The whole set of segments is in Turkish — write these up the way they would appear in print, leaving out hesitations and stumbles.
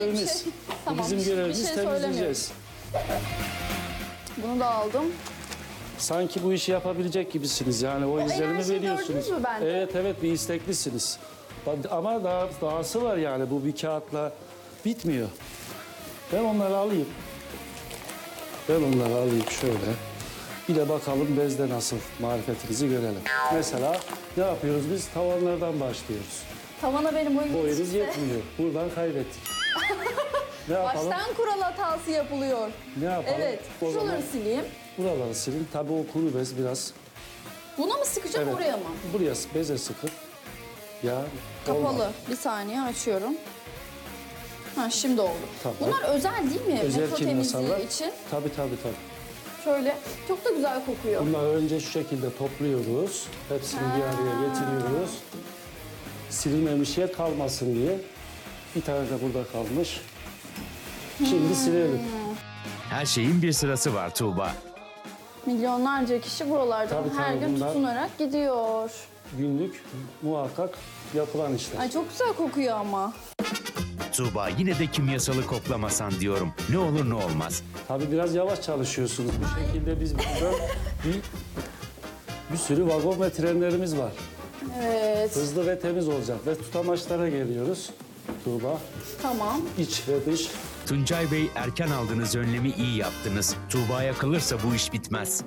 Görevimiz. Tamam, Bizim bir görevimiz şey temizleyeceğiz. Bunu da aldım. Sanki bu işi yapabilecek gibisiniz. Yani o izlenimi enerjiyi veriyorsunuz. gördünüz mü bende? Evet bir isteklisiniz. Ama dahası var yani bu bir kağıtla bitmiyor. Ben onları alayım. Şöyle. Bir de bakalım bezde nasıl marifetinizi görelim. Mesela ne yapıyoruz biz? Tavanlardan başlıyoruz. Tavana benim boyum Boyunuz yetişti. yetmiyor. Buradan kaybettik. Ne yapalım? Baştan kural hatası yapılıyor. Ne yapalım? Evet. O zaman Şuraları sileyim. buraları silin. Tabii o kuru bez biraz. Buna mı sıkacağım Evet. oraya mı? Buraya beze sıkın. Ya Kapalı. olmadı. Bir saniye açıyorum. Ha şimdi oldu. Tamam. Bunlar özel değil mi? Özel Metro temizliği kimyasallar. için. Tabii. Şöyle. Çok da güzel kokuyor. Bunları önce şu şekilde topluyoruz. Hepsini bir araya getiriyoruz. Silinmemiş yer kalmasın diye. Bir tane de burada kalmış. Şimdi silelim. Her şeyin bir sırası var Tuğba. Milyonlarca kişi buralardan Tabii, her gün bunlar- tutunarak gidiyor. Günlük muhakkak yapılan işler. Ay çok güzel kokuyor ama. Tuğba yine de kimyasalı koklamasan diyorum. Ne olur ne olmaz. Tabii biraz yavaş çalışıyorsunuz. Bu şekilde biz burada bir sürü vagon ve trenlerimiz var. Evet. Hızlı ve temiz olacak ve tutamaçlara geliyoruz. Tuğba, Tamam. iç ve dış. Tuncay Bey erken aldığınız önlemi iyi yaptınız. Tuğba'ya kalırsa bu iş bitmez.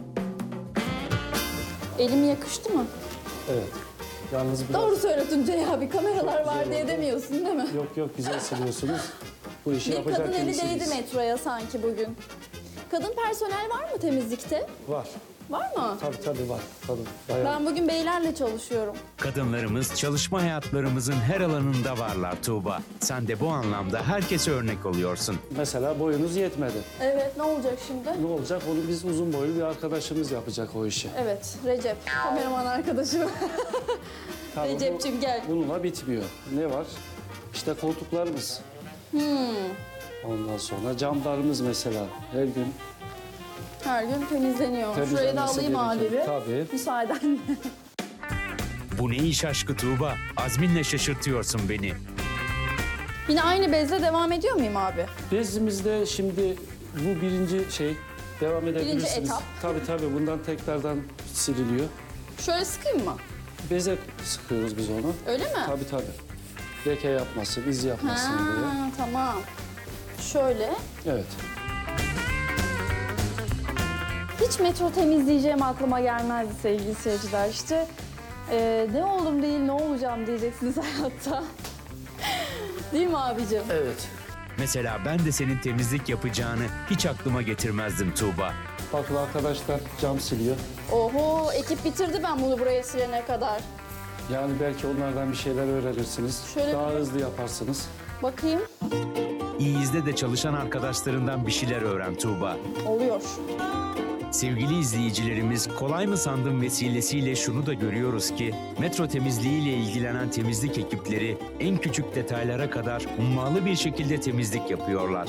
Elim yakıştı mı? Evet. Yalnız biraz... Doğru söyle Tuncay abi. Kameralar Çok var güzel diye oldu. demiyorsun değil mi? Yok güzel siliyorsunuz. Bu işi Bir yapacak kadın eli birisiniz. değdi metroya sanki bugün. Kadın personel var mı temizlikte? Var. Var mı? Tabii var. Kadın. Bayağı. Ben bugün beylerle çalışıyorum. Kadınlarımız çalışma hayatlarımızın her alanında varlar Tuğba. Sen de bu anlamda herkese örnek oluyorsun. Mesela boyunuz yetmedi. Evet, ne olacak şimdi? Ne olacak? Onu biz uzun boylu bir arkadaşımız yapacak o işi. Evet, Recep. Kameraman arkadaşım. Tabii bu- Recep'cim gel. Bununla bitmiyor. Ne var? İşte koltuklarımız. Ondan sonra camlarımız mesela her gün Her gün temizleniyor. Şurayı da temizlenmesi alayım abi gerekiyor. bir. Tabii. Müsaadenle. Bu ne iş aşkı Tuğba? Azminle şaşırtıyorsun beni. Yine aynı bezle devam ediyor muyum abi? Bezimizde şimdi bu birinci şey devam edebilirsiniz. etap. Tabii bundan tekrardan siliniyor. Şöyle sıkayım mı? Beze sıkıyoruz biz onu. Öyle mi? Tabii. Leke yapmasın, iz yapmasın diye. Ha, tamam. Şöyle. Evet. Hiç metro temizleyeceğim aklıma gelmezdi sevgili seyirciler. İşte ne oldum değil ne olacağım diyeceksiniz hayatta. Değil mi abicim? Evet. Mesela ben de senin temizlik yapacağını hiç aklıma getirmezdim Tuğba. Bakın arkadaşlar cam siliyor. Oho, ekip bitirdi ben bunu buraya silene kadar. Yani belki onlardan bir şeyler öğrenirsiniz. Şöyle Daha bir- hızlı yaparsınız. Bakayım. İyiz'de de çalışan arkadaşlarından bir şeyler öğren Tuğba. Oluyor. Sevgili izleyicilerimiz, kolay mı sandım vesilesiyle şunu da görüyoruz ki metro temizliğiyle ilgilenen temizlik ekipleri en küçük detaylara kadar hummalı bir şekilde temizlik yapıyorlar.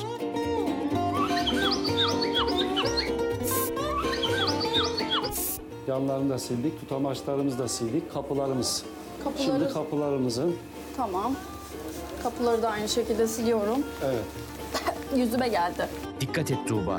Yanlarını da sildik, tutamaçlarımızı da sildik, kapılarımız. Kapıları... Şimdi kapılarımızın, Tamam. Kapıları da aynı şekilde siliyorum. evet. Yüzüme geldi. Dikkat et Tuğba.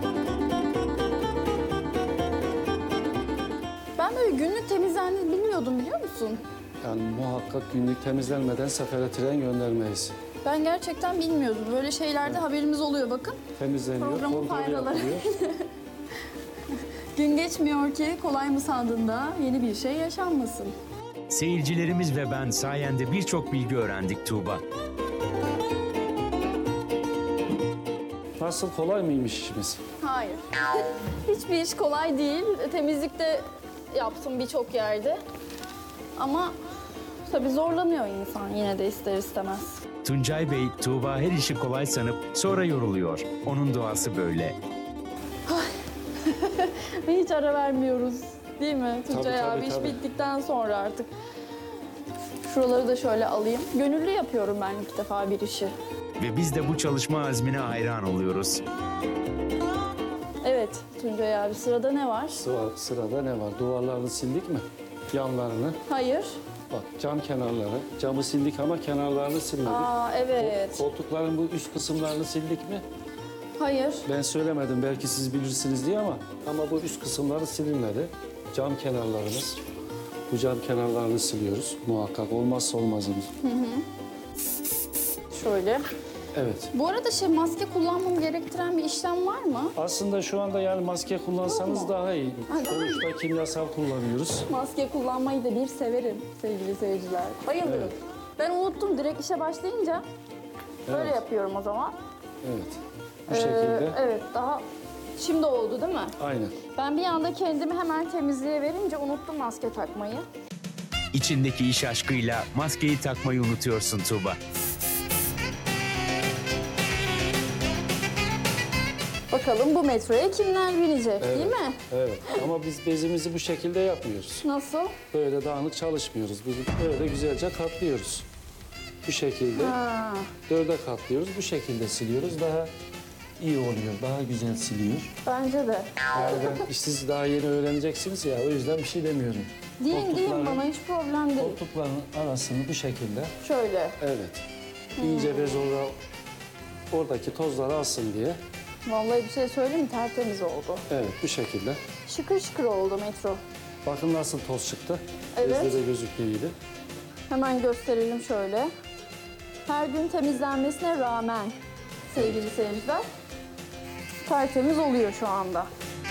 Ben böyle günlük temizlendiğini bilmiyordum biliyor musun? Yani muhakkak günlük temizlenmeden sefere tren göndermeyiz. Ben gerçekten bilmiyordum. Böyle şeylerde haberimiz oluyor bakın. Temizleniyor, Programın kontrolü faydaları. yapılıyor. Gün geçmiyor ki kolay mı sandığında yeni bir şey yaşanmasın. Seyircilerimiz ve ben sayende birçok bilgi öğrendik Tuğba. Nasıl, kolay mıymış işimiz? Hayır. Hiçbir iş kolay değil. Temizlikte yaptım birçok yerde. Ama tabii zorlanıyor insan yine de ister istemez. Tuncay Bey, Tuğba her işi kolay sanıp sonra yoruluyor. Onun doğası böyle. Ve hiç ara vermiyoruz. Değil mi Tuncay Tabii, abi? İş tabii. bittikten sonra artık. Şuraları da şöyle alayım. Gönüllü yapıyorum ben ilk defa bir işi. Ve biz de bu çalışma azmine hayran oluyoruz. Evet Tuncay abi, sırada ne var? Sırada ne var? Duvarlarını sildik mi? Yanlarını. Hayır. Bak cam kenarları. Camı sildik ama kenarlarını silmedik. Aa evet. Koltukların bu üst kısımlarını sildik mi? Hayır. Ben söylemedim belki siz bilirsiniz diye ama bu üst kısımları silinmedi. Cam kenarlarımız. Bu cam kenarlarını siliyoruz muhakkak. Olmazsa olmazımız. Şöyle. Evet. Bu arada maske kullanmamı gerektiren bir işlem var mı? Aslında şu anda yani maske kullansanız daha iyi. Sonuçta kimyasal kullanıyoruz. Maske kullanmayı da bir severim sevgili seyirciler. Bayılırım. Evet. Ben unuttum direkt işe başlayınca. Böyle Evet. yapıyorum o zaman. Evet. Bu şekilde. Evet daha şimdi oldu değil mi? Aynen. Ben bir anda kendimi hemen temizliğe verince unuttum maske takmayı. İçindeki iş aşkıyla maskeyi takmayı unutuyorsun Tuğba. Bakalım bu metroya kimler binecek değil mi? Evet. Ama biz bezimizi bu şekilde yapmıyoruz. Nasıl? Böyle dağınık çalışmıyoruz. Biz böyle güzelce katlıyoruz. Bu şekilde Ha. 4'e katlıyoruz. Bu şekilde siliyoruz. Daha iyi oluyor. Daha güzel siliyor. Bence de. Yani siz daha yeni öğreneceksiniz ya. O yüzden bir şey demiyorum. Deyin bana hiç problem değil. Koltukların arasını bu şekilde. Şöyle. Evet. İyice bez oradaki tozları alsın diye. Vallahi bir şey söyleyeyim mi? Tertemiz oldu. Evet bu şekilde. Şıkır şıkır oldu metro. Bakın nasıl toz çıktı. Evet. Bezde de gözüktüğü gibi. Hemen gösterelim şöyle. Her gün temizlenmesine rağmen sevgili seyirciler tertemiz oluyor şu anda.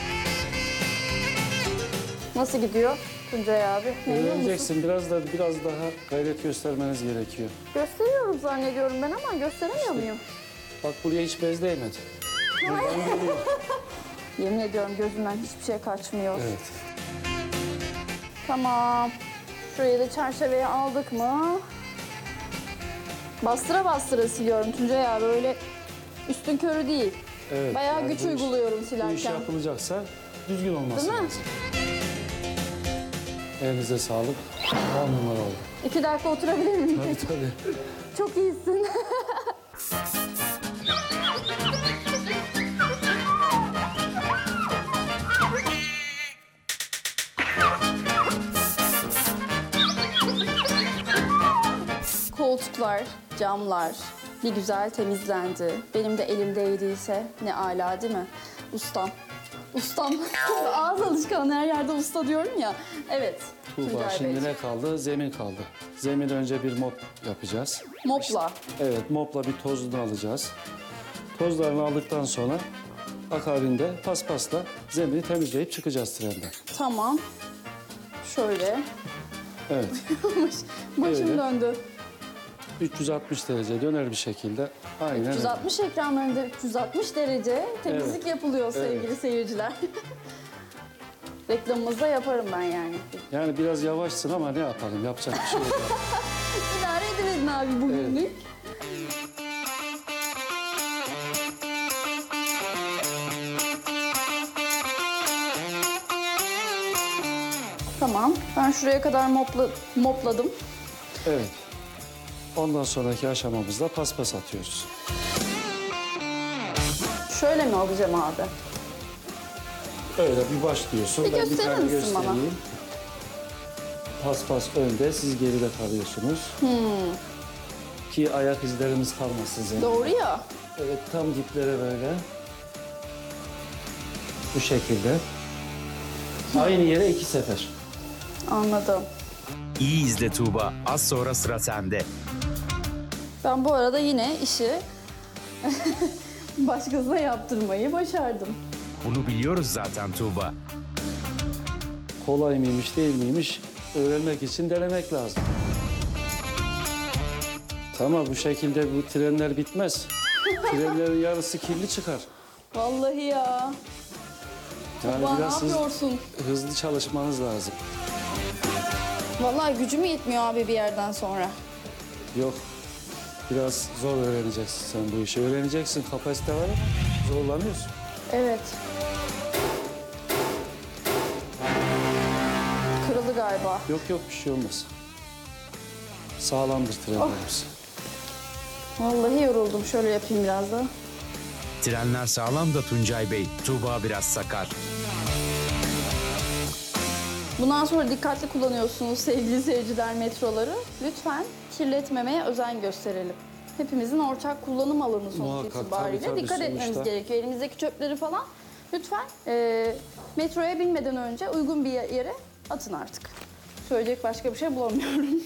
Nasıl gidiyor Tuncay abi? Memnun musun? Öğreneceksin. Biraz daha gayret göstermeniz gerekiyor. Gösteriyorum zannediyorum ben ama gösteremiyor muyum? Bak buraya hiç bez değmedi. Buradan geliyor. Yemin ediyorum gözümden hiçbir şey kaçmıyor. Evet. Tamam. Şurayı da çerçeveye aldık mı? Bastıra bastıra siliyorum Tuncay abi. Öyle üstün körü değil. Evet. Bayağı yani güç bu iş- uyguluyorum Bu iş silerken. yapılacaksa düzgün olması Değil mi? lazım. Elinize sağlık. 10 numara oldu. 2 dakika oturabilir miyim? Tabii tabii. Çok iyisin. Koltuklar, camlar bir güzel temizlendi. Benim de elim değdiyse ne ala değil mi? Ustam. Ustam. Ağız alışkanlığı her yerde usta diyorum ya. Evet. Tuğba Tuncay şimdi Bey. ne kaldı? Zemin kaldı. Zemin önce bir mop yapacağız. Mopla. Evet mopla bir tozunu alacağız. Tozlarını aldıktan sonra akabinde paspasla zemini temizleyip çıkacağız trenden. Tamam. Şöyle. Evet. Başım Öyle. döndü. 360 derece döner bir şekilde. Aynen öyle. 360 ekranlarında 360 derece temizlik Evet. yapılıyor sevgili Evet. seyirciler. Reklamımızda yaparım ben yani. Yani biraz yavaşsın ama ne yapalım? Yapacak bir şey yok. İdare edelim abi bugünlük. Tamam. Ben şuraya kadar mopladım. Evet. Ondan sonraki aşamamızda paspas atıyoruz. Şöyle mi alacağım abi? Öyle bir başlıyorsun. Bir Ben bir gösterir tane misin bana? göstereyim. Paspas önde, siz geride kalıyorsunuz. Ki ayak izlerimiz kalmasın zeminde. Doğru ya. Evet, tam diplere böyle. Bu şekilde. Aynı yere 2 sefer. Anladım. İyi izle Tuğba, az sonra sıra sende. Ben bu arada yine işi başkasına yaptırmayı başardım. Bunu biliyoruz zaten Tuğba. Kolay mıymış, değil miymiş öğrenmek için denemek lazım. Tamam, bu şekilde bu trenler bitmez. Trenlerin yarısı kirli çıkar. Vallahi ya. Yani Bana ne biraz yapıyorsun? hızlı çalışmanız lazım. Vallahi gücüm yetmiyor abi bir yerden sonra. Yok, biraz zor öğreneceksin sen bu işi. Öğreneceksin, kapasite var ama zorlanıyorsun. Evet. Kırıldı galiba. Yok yok, bir şey olmaz. Sağlamdır trenlerimiz. Vallahi yoruldum. Şöyle yapayım biraz da. Trenler sağlam da Tuncay Bey, Tuğba biraz sakar. Bundan sonra dikkatli kullanıyorsunuz sevgili seyirciler metroları. Lütfen kirletmemeye özen gösterelim. Hepimizin ortak kullanım alanı sonuç Muhakkak, itibariyle. tabii, Dikkat etmemiz sonuçta. gerekiyor. Elimizdeki çöpleri falan lütfen metroya binmeden önce uygun bir yere atın artık. Söyleyecek başka bir şey bulamıyorum.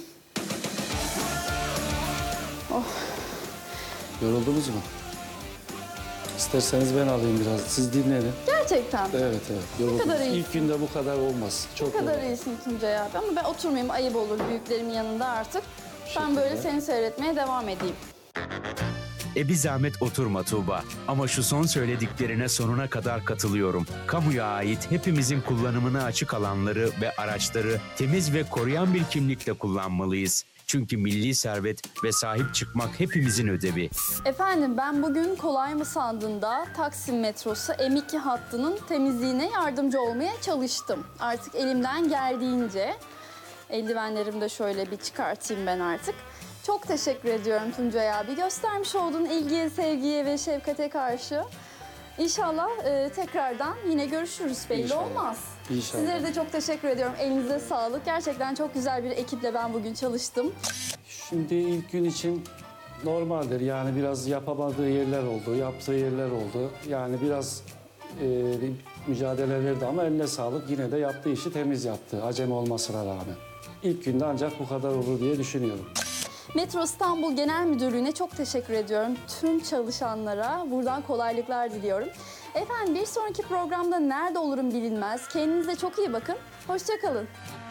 Yoruldunuz mu? İsterseniz ben alayım biraz. Siz dinlenin. Gerçekten. Evet. Yoruldunuz. kadar iyi. İlk günde bu kadar olmaz. Çok Ne kadar yoruldum. iyisin Tuncay abi ama ben oturmayayım, ayıp olur büyüklerimin yanında artık. Ben böyle seni seyretmeye devam edeyim. Bir zahmet oturma Tuğba. Ama şu son söylediklerine sonuna kadar katılıyorum. Kamuya ait hepimizin kullanımına açık alanları ve araçları temiz ve koruyan bir kimlikle kullanmalıyız. Çünkü milli servet ve sahip çıkmak hepimizin ödevi. Efendim ben bugün Kolay mı sandığında Taksim metrosu M2 hattının temizliğine yardımcı olmaya çalıştım. Artık elimden geldiğince. Eldivenlerimi de şöyle bir çıkartayım ben artık. Çok teşekkür ediyorum Tuncay abi. Göstermiş olduğun ilgiye, sevgiye ve şefkate karşı. İnşallah tekrardan yine görüşürüz. Belli İnşallah. olmaz. İnşallah. Sizlere de çok teşekkür ediyorum. Elinize sağlık. Gerçekten çok güzel bir ekiple ben bugün çalıştım. Şimdi ilk gün için normaldir. Yani biraz yapamadığı yerler oldu, yaptığı yerler oldu. Yani biraz mücadele verdi ama eline sağlık. Yine de yaptığı işi temiz yaptı, acemi olmasına rağmen. İlk günde ancak bu kadar olur diye düşünüyorum. Metro İstanbul Genel Müdürlüğü'ne çok teşekkür ediyorum. Tüm çalışanlara buradan kolaylıklar diliyorum. Efendim bir sonraki programda nerede olurum bilinmez. Kendinize çok iyi bakın. Hoşça kalın.